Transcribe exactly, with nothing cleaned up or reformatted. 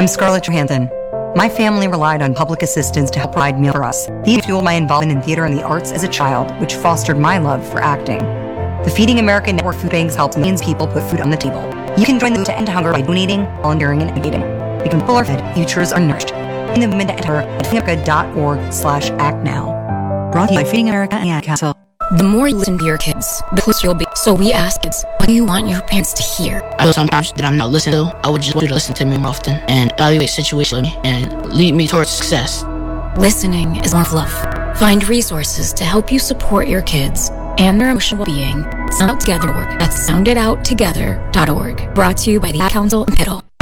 I'm Scarlett Johansson. My family relied on public assistance to help provide meals for us. These fueled my involvement in theater and the arts as a child, which fostered my love for acting. The Feeding America Network food banks help millions of people put food on the table. You can join the move to end hunger by donating, volunteering, and educating. Because people are fed, futures are nourished. In the movement to enter at feeding america dot org slash act now. Brought to you by Feeding America and Ad Council. The more you listen to your kids, the closer you'll be. So we ask kids, what do you want your parents to hear? I know sometimes that I'm not listening to. I would just want you to listen to me more often and evaluate situations and lead me towards success. Listening is more love. Find resources to help you support your kids and their emotional well-being. Sound Out Together dot org. That's sound it out together dot org. Brought to you by the Ad Council and Piddle.